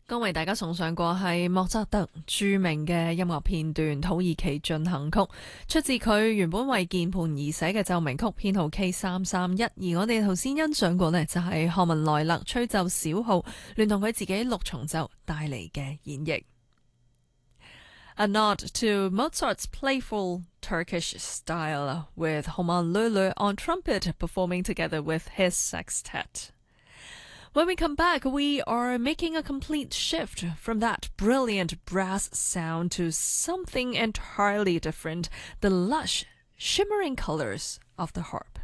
剛為大家送上過係莫扎特著名嘅音樂片段《土耳其進行曲》，出自佢原本為鍵盤而寫嘅奏鳴曲，編號 K331。而我哋頭先欣賞過呢，就係漢文萊勒吹奏小號，聯同佢自己六重奏帶嚟嘅演繹。A nod to Mozart's playful Turkish style, with Homan Lulu on trumpet performing together with his sextet.When we come back, we are making a complete shift from that brilliant brass sound to something entirely different, the lush, shimmering colors of the harp.